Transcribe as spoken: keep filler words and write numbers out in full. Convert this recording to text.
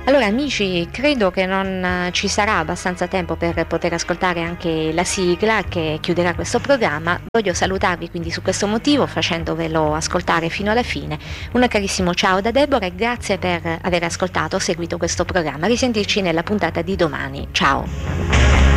Allora amici, credo che non eh, ci sarà abbastanza tempo per poter ascoltare anche la sigla che chiuderà questo programma. Voglio salutarvi quindi su questo motivo facendovelo ascoltare fino alla fine. Un carissimo ciao da Deborah e grazie per aver ascoltato o seguito questo programma. Risentirci nella puntata di domani. Ciao!